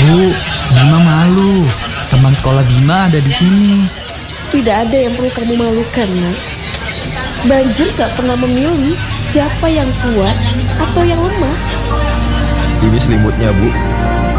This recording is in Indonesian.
Bu, Bima malu. Teman sekolah Bima ada di sini. Tidak ada yang perlu kamu malukan, nak. Banjir gak pernah memilih siapa yang kuat atau yang lemah. Ini selimutnya, Bu.